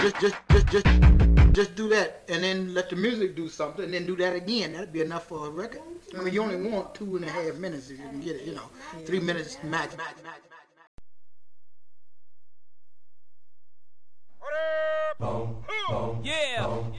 Just do that, and then let the music do something, and then do that again. That'd be enough for a record. I mean, you only want 2.5 minutes if you can get it. 3 minutes max. Yeah.